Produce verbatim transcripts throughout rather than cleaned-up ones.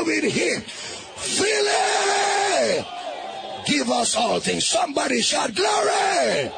with him. Freely give us all things. Somebody shout glory.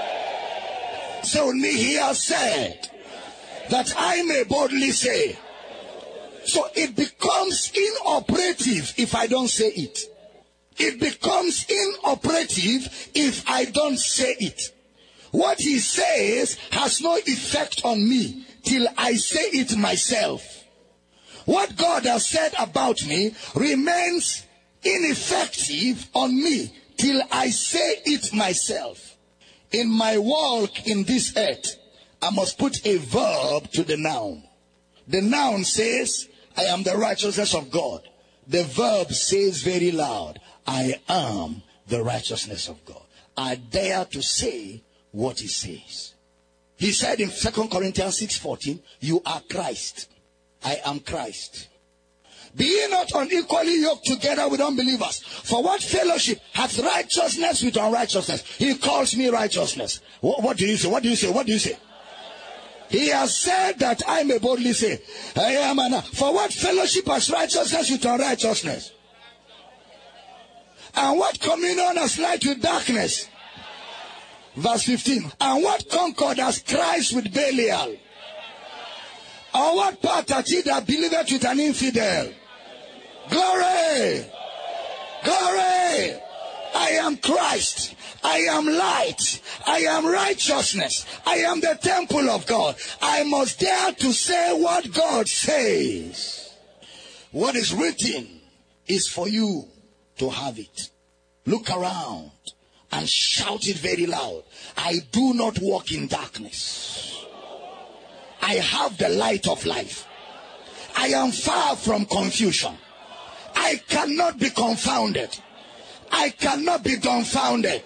So me he has said that I may boldly say. So it becomes inoperative if I don't say it. It becomes inoperative if I don't say it. What he says has no effect on me till I say it myself. What God has said about me remains ineffective on me till I say it myself. In my walk in this earth, I must put a verb to the noun. The noun says, I am the righteousness of God. The verb says very loud, I am the righteousness of God. I dare to say what he says. He said in Second Corinthians six fourteen, you are Christ. I am Christ. Be ye not unequally yoked together with unbelievers. For what fellowship hath righteousness with unrighteousness? He calls me righteousness. What, what do you say? What do you say? What do you say? He has said that I may boldly say, I am an. For what fellowship has righteousness with unrighteousness? And what communion has light with darkness? Verse fifteen. And what concord has Christ with Belial? Or what part hath he that believeth with an infidel? Glory! Glory! I am Christ. I am light. I am righteousness. I am the temple of God. I must dare to say what God says. What is written is for you to have it. Look around and shout it very loud. I do not walk in darkness. I have the light of life. I am far from confusion. I cannot be confounded. I cannot be dumbfounded.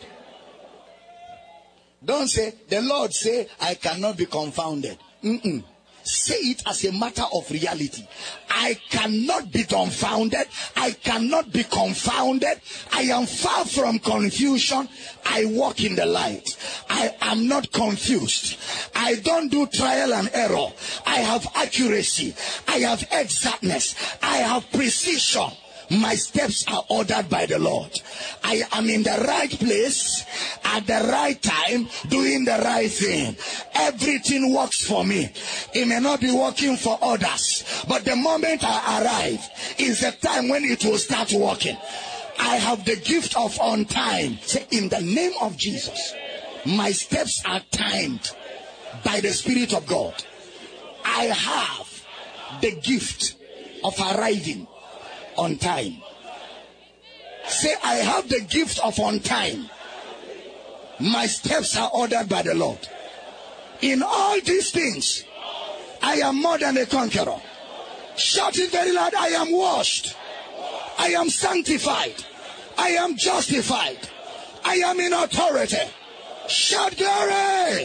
Don't say, the Lord say, I cannot be confounded. Mm-mm. Say it as a matter of reality. I cannot be dumbfounded. I cannot be confounded. I am far from confusion. I walk in the light. I am not confused. I don't do trial and error. I have accuracy. I have exactness. I have precision. My steps are ordered by the Lord. I am in the right place at the right time, doing the right thing. Everything works for me. It may not be working for others, but the moment I arrive is the time when it will start working. I have the gift of on time. Say, in the name of Jesus, my steps are timed by the Spirit of God. I have the gift of arriving on time. Say, I have the gift of on time. My steps are ordered by the Lord. In all these things, I am more than a conqueror. Shout it very loud. I am washed. I am sanctified. I am justified. I am in authority. Shout glory.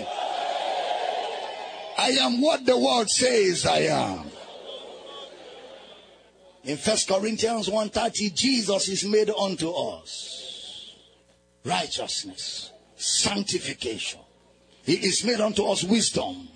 I am what the word says I am. In First Corinthians one thirty, Jesus is made unto us righteousness, sanctification. He is made unto us wisdom.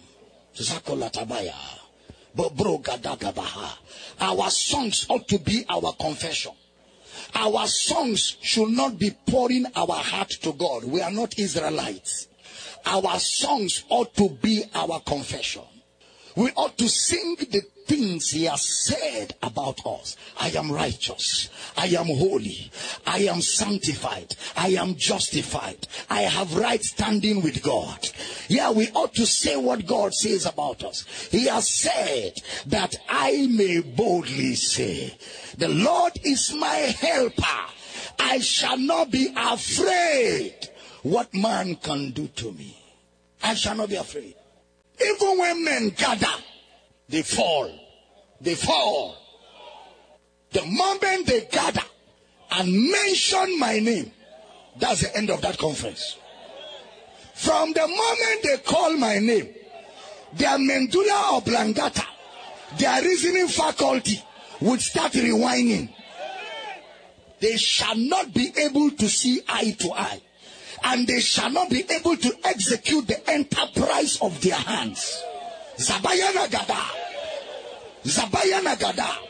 Our songs ought to be our confession. Our songs should not be pouring our heart to God. We are not Israelites. Our songs ought to be our confession. We ought to sing the things he has said about us. I am righteous. I am holy. I am sanctified. I am justified. I have right standing with God. Yeah, we ought to say what God says about us. He has said that I may boldly say, the Lord is my helper. I shall not be afraid what man can do to me. I shall not be afraid. Even when men gather, they fall. They fall. The moment they gather and mention my name, that's the end of that conference. From the moment they call my name, their medulla oblongata, their reasoning faculty would start rewinding. They shall not be able to see eye to eye. And they shall not be able to execute the enterprise of their hands. Zabayana Gada. Zabayana Gada.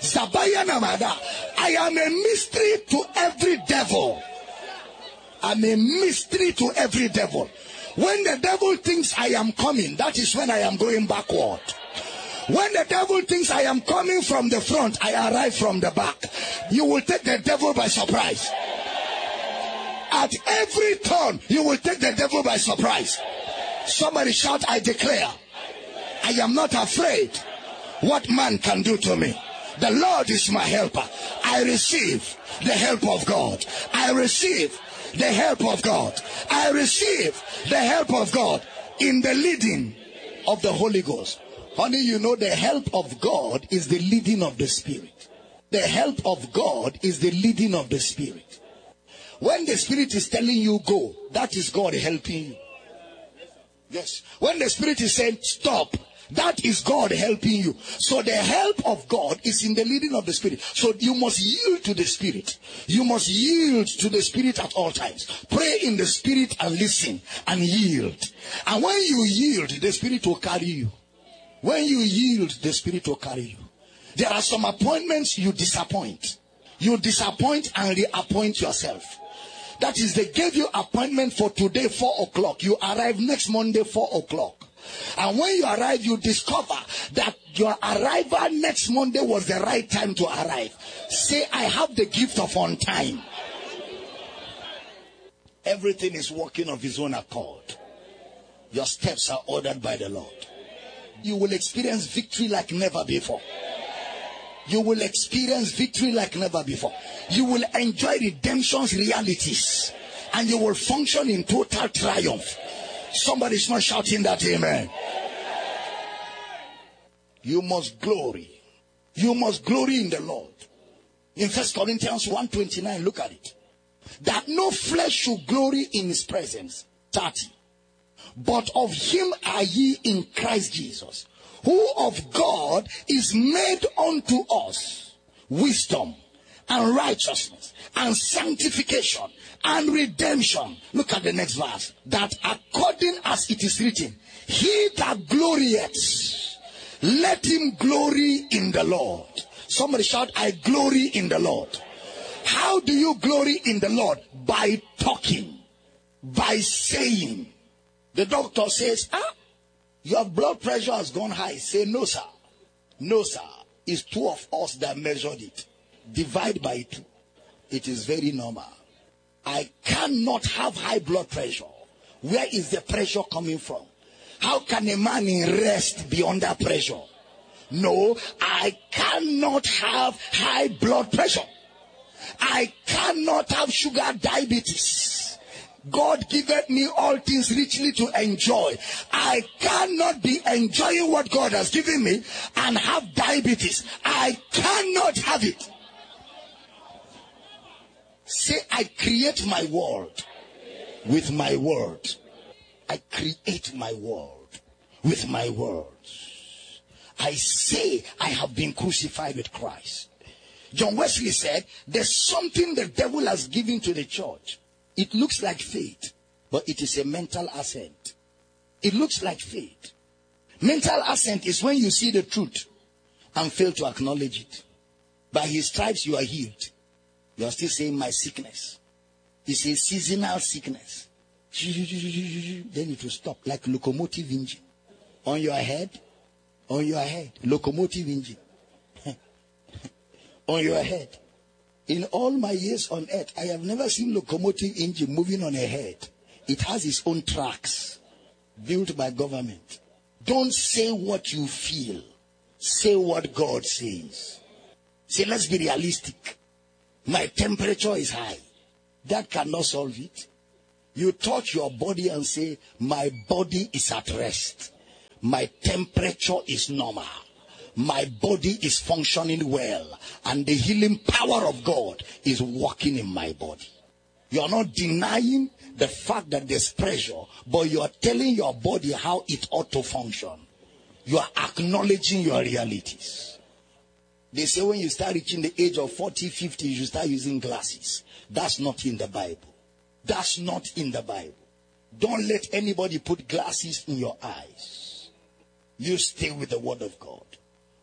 Zabaya Namada. I am a mystery to every devil. I'm a mystery to every devil. When the devil thinks I am coming, that is when I am going backward. When the devil thinks I am coming from the front, I arrive from the back. You will take the devil by surprise. At every turn, you will take the devil by surprise. Somebody shout, I declare, I am not afraid what man can do to me. The Lord is my helper. I receive the help of God. I receive the help of God. I receive the help of God in the leading of the Holy Ghost. Honey, you know the help of God is the leading of the Spirit. The help of God is the leading of the Spirit. When the Spirit is telling you go, that is God helping you. Yes. When the Spirit is saying stop, that is God helping you. So the help of God is in the leading of the Spirit. So you must yield to the Spirit. You must yield to the Spirit at all times. Pray in the Spirit and listen and yield. And when you yield, the Spirit will carry you. When you yield, the Spirit will carry you. There are some appointments you disappoint. You disappoint and reappoint yourself. That is, they gave you appointment for today, four o'clock. You arrive next Monday, four o'clock. And when you arrive, you discover that your arrival next Monday was the right time to arrive. Say, I have the gift of on time. Everything is working of his own accord. Your steps are ordered by the Lord. You will experience victory like never before. You will experience victory like never before. You will enjoy redemption's realities. And you will function in total triumph. Somebody's not shouting that amen. You must glory. You must glory in the Lord. In First Corinthians one twenty-nine, look at it. That no flesh should glory in his presence. thirty. But of him are ye in Christ Jesus, who of God is made unto us wisdom and righteousness and sanctification and redemption. Look at the next verse. That according as it is written, he that glorieth, let him glory in the Lord. Somebody shout, I glory in the Lord. How do you glory in the Lord? By talking, by saying. The doctor says, ah, your blood pressure has gone high. Say, no, sir. No, sir. It's two of us that measured it. Divide by two. It is very normal. I cannot have high blood pressure. Where is the pressure coming from? How can a man in rest be under pressure? No, I cannot have high blood pressure. I cannot have sugar diabetes. God giveth me all things richly to enjoy. I cannot be enjoying what God has given me and have diabetes. I cannot have it. Say, I create my world with my word. I create my world with my words. I say I have been crucified with Christ. John Wesley said, there's something the devil has given to the church. It looks like faith, but it is a mental assent. It looks like faith. Mental assent is when you see the truth and fail to acknowledge it. By his stripes you are healed. You are still saying my sickness. It's a seasonal sickness. Then it will stop like locomotive engine. On your head, on your head, locomotive engine. On your head. In all my years on earth, I have never seen locomotive engine moving on a head. It has its own tracks built by government. Don't say what you feel. Say what God says. Say, let's be realistic. My temperature is high. That cannot solve it. You touch your body and say, my body is at rest. My temperature is normal. My body is functioning well. And the healing power of God is working in my body. You are not denying the fact that there's pressure, but you are telling your body how it ought to function. You are acknowledging your realities. They say when you start reaching the age of forty, fifty, you should start using glasses. That's not in the Bible. That's not in the Bible. Don't let anybody put glasses in your eyes. You stay with the word of God.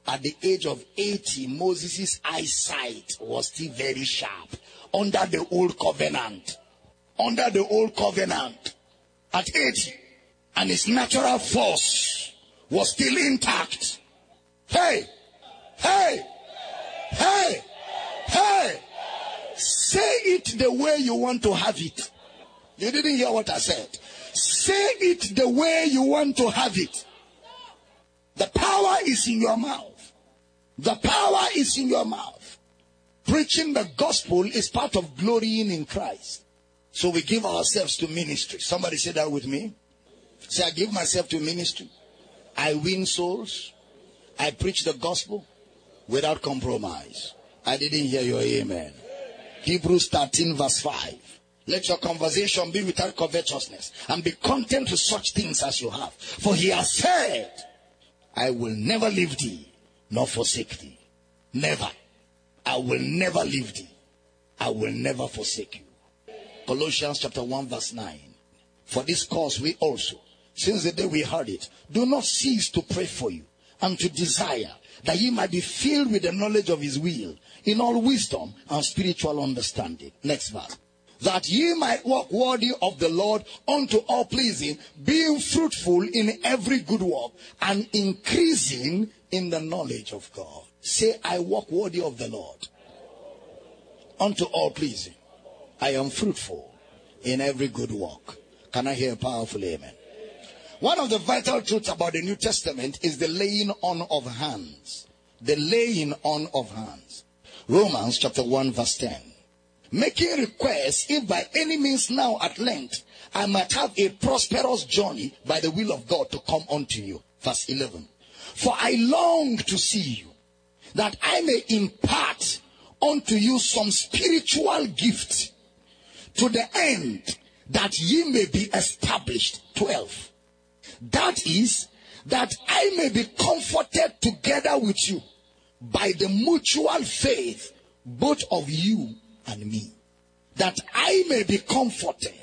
At the age of eighty, Moses' eyesight was still very sharp. Under the old covenant. Under the old covenant. At eighty. And his natural force was still intact. Hey! Hey! Hey! Hey! Say it the way you want to have it. You didn't hear what I said. Say it the way you want to have it. The power is in your mouth. The power is in your mouth. Preaching the gospel is part of glorying in Christ. So we give ourselves to ministry. Somebody say that with me. Say, I give myself to ministry. I win souls. I preach the gospel without compromise. I didn't hear your amen. Hebrews thirteen verse five. Let your conversation be without covetousness, and be content with such things as you have. For he has said, I will never leave thee, nor forsake thee. Never. I will never leave thee. I will never forsake you. Colossians chapter one verse nine. For this cause we also, since the day we heard it, do not cease to pray for you, and to desire that ye might be filled with the knowledge of his will, in all wisdom and spiritual understanding. Next verse. That ye might walk worthy of the Lord unto all pleasing, being fruitful in every good work, and increasing in the knowledge of God. Say, I walk worthy of the Lord unto all pleasing. I am fruitful in every good work. Can I hear a powerful amen? One of the vital truths about the New Testament is the laying on of hands. The laying on of hands. Romans chapter one verse ten. Making requests, if by any means now at length I might have a prosperous journey by the will of God to come unto you. Verse eleven. For I long to see you, that I may impart unto you some spiritual gift, to the end that ye may be established. twelve. That is, that I may be comforted together with you by the mutual faith, both of you and me. That I may be comforted.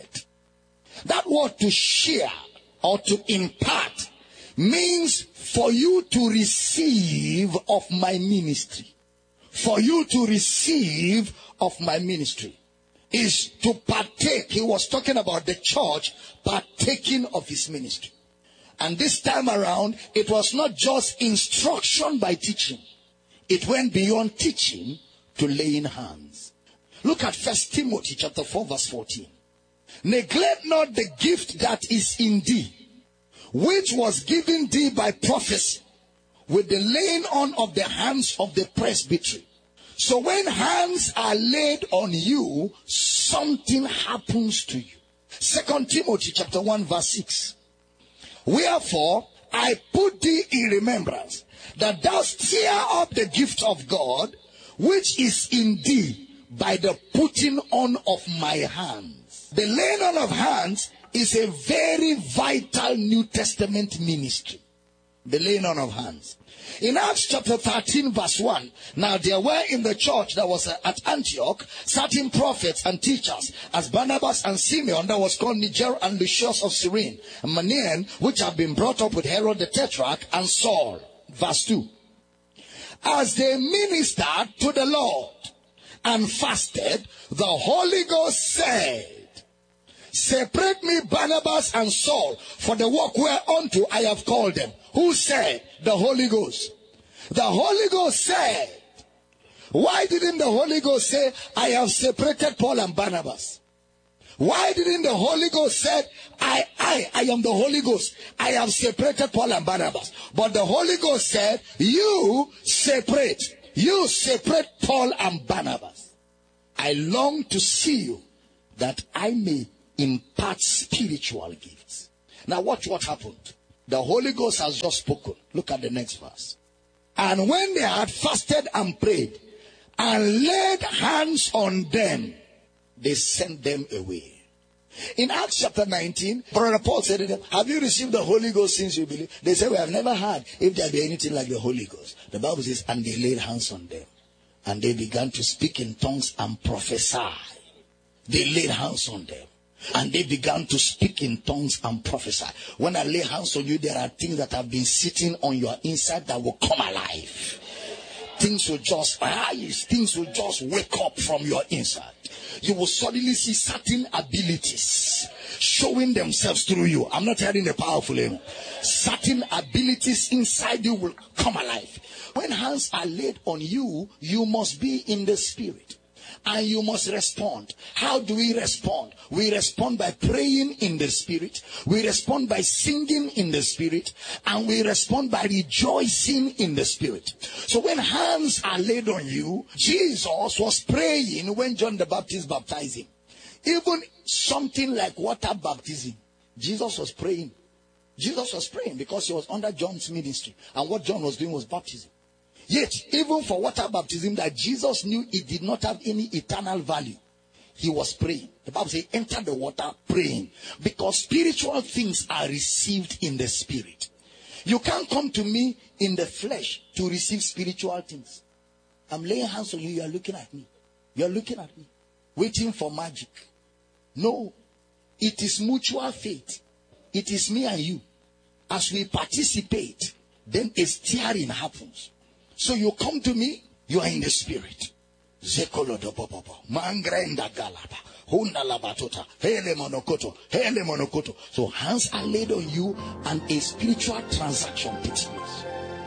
That word to share or to impart means for you to receive of my ministry. For you to receive of my ministry is to partake. He was talking about the church partaking of his ministry. And this time around, it was not just instruction by teaching. It went beyond teaching to laying hands. Look at First Timothy chapter four verse fourteen. Neglect not the gift that is in thee, which was given thee by prophecy, with the laying on of the hands of the presbytery. So when hands are laid on you, something happens to you. Second Timothy chapter one verse six. Wherefore I put thee in remembrance, that thou stir up the gift of God, which is in thee, by the putting on of my hands. The laying on of hands is a very vital New Testament ministry. The laying on of hands. In Acts chapter thirteen verse one, now there were in the church that was at Antioch certain prophets and teachers, as Barnabas and Simeon, that was called Niger and Lucius of Cyrene, and Manaen, which have been brought up with Herod the Tetrarch, and Saul. Verse two. As they ministered to the Lord and fasted, the Holy Ghost said, separate me Barnabas and Saul for the work whereunto I have called them. Who said? The Holy Ghost. The Holy Ghost said. Why didn't the Holy Ghost say, I have separated Paul and Barnabas? Why didn't the Holy Ghost say, I, I, I am the Holy Ghost. I have separated Paul and Barnabas. But the Holy Ghost said, you separate. You separate Paul and Barnabas. I long to see you, that I may impart spiritual gifts. Now watch what happened. The Holy Ghost has just spoken. Look at the next verse. And when they had fasted and prayed and laid hands on them, they sent them away. In Acts chapter nineteen, Brother Paul said to them, have you received the Holy Ghost since you believe? They said, we have never heard if there be anything like the Holy Ghost. The Bible says, and they laid hands on them. And they began to speak in tongues and prophesy. They laid hands on them. And they began to speak in tongues and prophesy. When I lay hands on you, there are things that have been sitting on your inside that will come alive. Things will just rise. Things will just wake up from your inside. You will suddenly see certain abilities showing themselves through you. I'm not hearing the powerful name. Certain abilities inside you will come alive. When hands are laid on you, you must be in the spirit. And you must respond. How do we respond? We respond by praying in the spirit. We respond by singing in the spirit. And we respond by rejoicing in the spirit. So when hands are laid on you, Jesus was praying when John the Baptist baptized him. Even something like water baptism, Jesus was praying. Jesus was praying because he was under John's ministry. And what John was doing was baptism. Yet, even for water baptism that Jesus knew it did not have any eternal value, he was praying. The Bible says, enter the water praying. Because spiritual things are received in the spirit. You can't come to me in the flesh to receive spiritual things. I'm laying hands on you, you are looking at me. You are looking at me. Waiting for magic. No. It is mutual faith. It is me and you. As we participate, then a stirring happens. So you come to me, you are in the spirit. So hands are laid on you and a spiritual transaction takes place.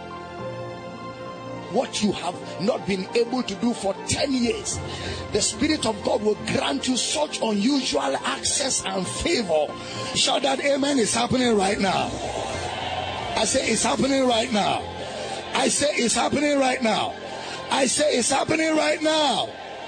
What you have not been able to do for ten years, the Spirit of God will grant you such unusual access and favor. Shout that amen is happening right now. I say it's happening right now. I say it's happening right now. I say it's happening right now.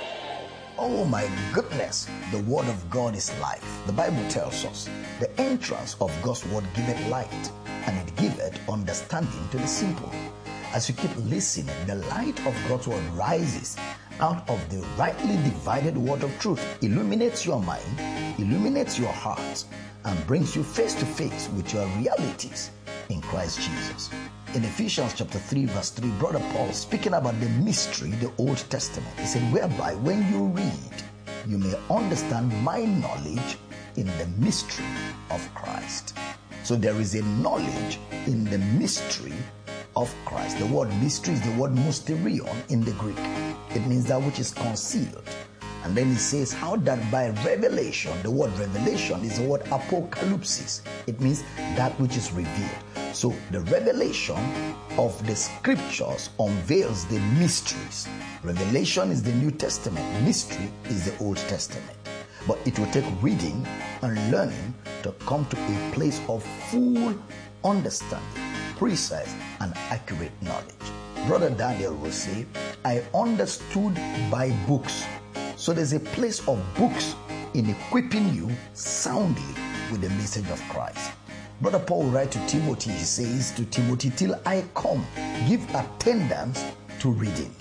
Oh my goodness, the word of God is life. The Bible tells us the entrance of God's word giveth light, and it giveth understanding to the simple. As you keep listening, the light of God's word rises out of the rightly divided word of truth, illuminates your mind, illuminates your heart, and brings you face to face with your realities in Christ Jesus. In Ephesians chapter three verse three, Brother Paul speaking about the mystery, the Old Testament, he said, whereby when you read, you may understand my knowledge in the mystery of Christ. So there is a knowledge in the mystery of Christ. The word mystery is the word mysterion in the Greek. It means that which is concealed. And then he says how that by revelation, the word revelation is the word apocalypsis. It means that which is revealed. So the revelation of the scriptures unveils the mysteries. Revelation is the New Testament. Mystery is the Old Testament. But it will take reading and learning to come to a place of full understanding, precise and accurate knowledge. Brother Daniel will say, I understood by books. So there's a place of books in equipping you soundly with the message of Christ. Brother Paul writes to Timothy, he says to Timothy, till I come, give attendance to reading.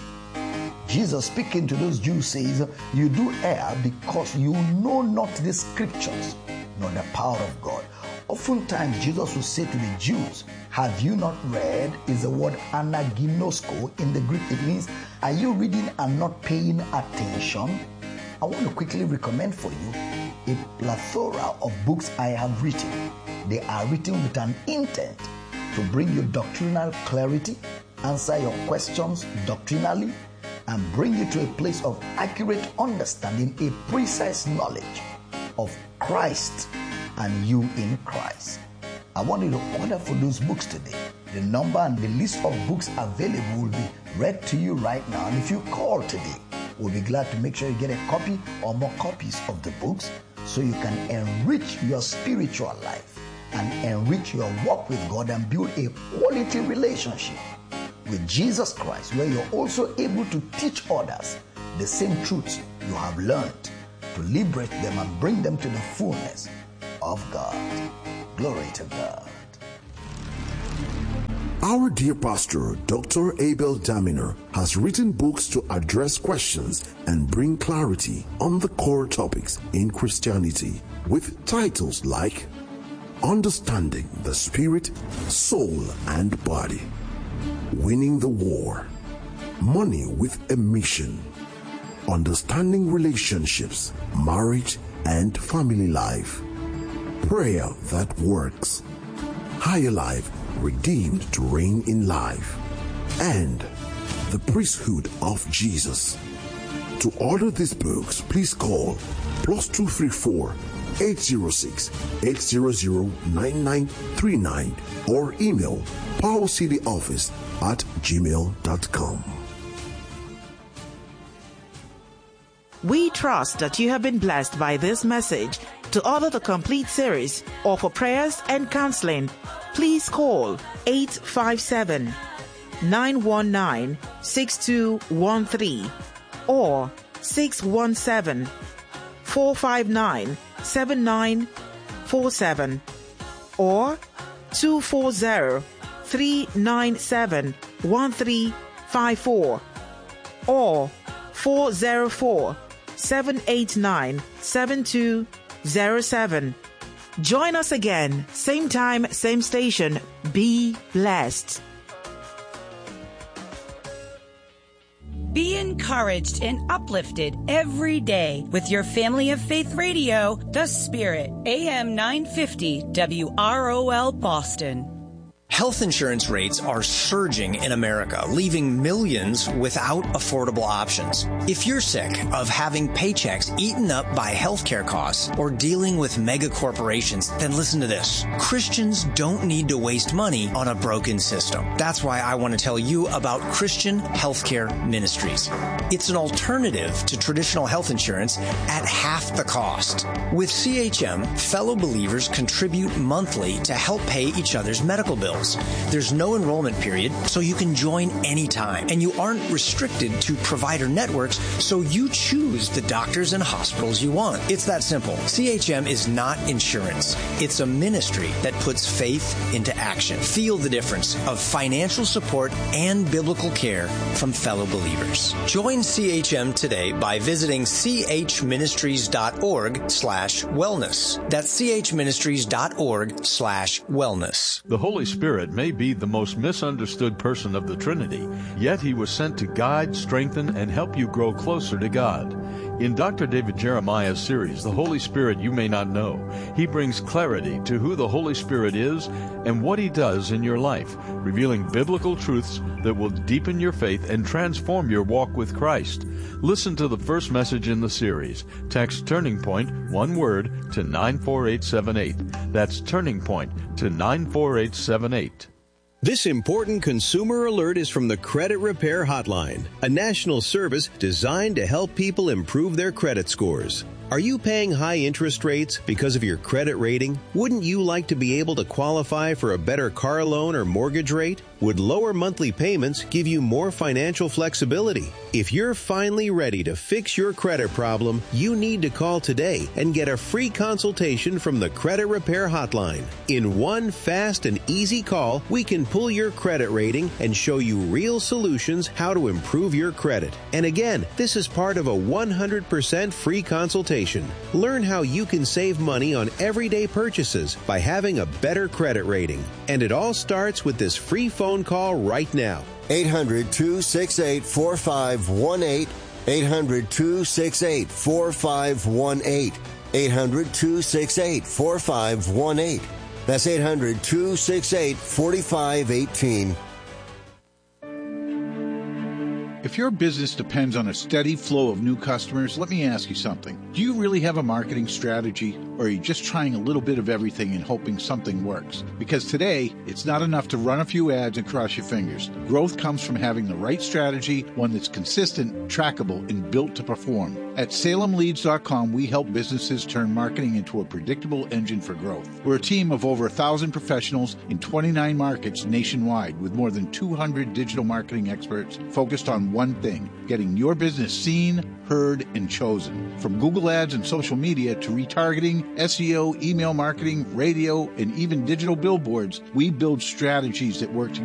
Jesus speaking to those Jews says, you do err because you know not the scriptures, nor the power of God. Oftentimes Jesus will say to the Jews, have you not read? Is the word anaginosko in the Greek. It means, are you reading and not paying attention? I want to quickly recommend for you a plethora of books I have written. They are written with an intent to bring you doctrinal clarity, answer your questions doctrinally, and bring you to a place of accurate understanding, a precise knowledge of Christ and you in Christ. I want you to order for those books today. The number and the list of books available will be read to you right now. And if you call today, we'll be glad to make sure you get a copy or more copies of the books so you can enrich your spiritual life and enrich your walk with God and build a quality relationship with Jesus Christ, where you're also able to teach others the same truths you have learned, to liberate them and bring them to the fullness of God. Glory to God. Our dear pastor, Doctor Abel Daminer, has written books to address questions and bring clarity on the core topics in Christianity, with titles like Understanding the Spirit, Soul, and Body, Winning the War, Money with a Mission, Understanding Relationships, Marriage, and family life. Prayer that works. Higher Life, redeemed to reign in life. And the priesthood of Jesus. To order these books, please call plus two three four, eight zero six, eight zero zero, nine nine three nine or email powercityoffice at gmail dot com. We trust that you have been blessed by this message. To order the complete series or for prayers and counseling, please call eight five seven, nine one nine, six two one three or six one seven, four five nine, seven nine four seven or two four zero, three nine seven, one three five four or four zero four, seven eight nine, seven two zero seven. Join us again, same time, same station. Be blessed. Be encouraged and uplifted every day with your Family of Faith Radio, The Spirit, A M nine fifty W R O L Boston. Health insurance rates are surging in America, leaving millions without affordable options. If you're sick of having paychecks eaten up by healthcare costs or dealing with mega corporations, then listen to this. Christians don't need to waste money on a broken system. That's why I want to tell you about Christian Healthcare Ministries. It's an alternative to traditional health insurance at half the cost. With C H M, fellow believers contribute monthly to help pay each other's medical bills. There's no enrollment period, so you can join anytime. And you aren't restricted to provider networks, so you choose the doctors and hospitals you want. It's that simple. C H M is not insurance. It's a ministry that puts faith into action. Feel the difference of financial support and biblical care from fellow believers. Join C H M today by visiting chministries.org slash wellness. That's chministries.org slash wellness. The Holy Spirit may be the most misunderstood person of the Trinity, yet he was sent to guide, strengthen, and help you grow closer to God. In Doctor David Jeremiah's series, The Holy Spirit You May Not Know, he brings clarity to who the Holy Spirit is and what he does in your life, revealing biblical truths that will deepen your faith and transform your walk with Christ. Listen to the first message in the series. Text Turning Point, one word, to nine four eight seven eight. That's Turning Point to nine four eight seven eight. This important consumer alert is from the Credit Repair Hotline, a national service designed to help people improve their credit scores. Are you paying high interest rates because of your credit rating? Wouldn't you like to be able to qualify for a better car loan or mortgage rate? Would lower monthly payments give you more financial flexibility? If you're finally ready to fix your credit problem, you need to call today and get a free consultation from the Credit Repair Hotline. In one fast and easy call, we can pull your credit rating and show you real solutions how to improve your credit. And again, this is part of a one hundred percent free consultation. Learn how you can save money on everyday purchases by having a better credit rating. And it all starts with this free phone call right now. eight hundred, two six eight, four five one eight. eight hundred, two six eight, four five one eight. eight hundred, two six eight, four five one eight. That's eight hundred, two six eight, four five one eight. If your business depends on a steady flow of new customers, let me ask you something. Do you really have a marketing strategy, or are you just trying a little bit of everything and hoping something works? Because today, it's not enough to run a few ads and cross your fingers. Growth comes from having the right strategy, one that's consistent, trackable, and built to perform. At Salem Leads dot com, we help businesses turn marketing into a predictable engine for growth. We're a team of over one thousand professionals in twenty-nine markets nationwide with more than two hundred digital marketing experts focused on one thing, getting your business seen, heard, and chosen. From Google Ads and social media to retargeting, S E O, email marketing, radio, and even digital billboards, we build strategies that work together